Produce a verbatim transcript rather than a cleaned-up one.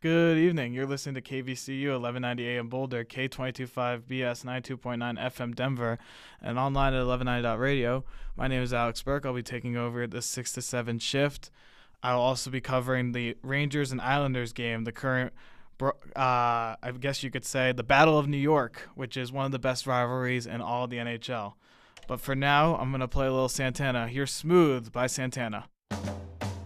Good evening. You're listening to K V C U eleven ninety A M Boulder, K two two five B S ninety-two point nine F M Denver, and online at eleven ninety dot radio. My name is Alex Burke. I'll be taking over the six to seven shift. I'll also be covering the Rangers and Islanders game, the current, uh, I guess you could say, the Battle of New York, which is one of the best rivalries in all of the N H L. But for now, I'm going to play a little Santana. Here's Smooth by Santana.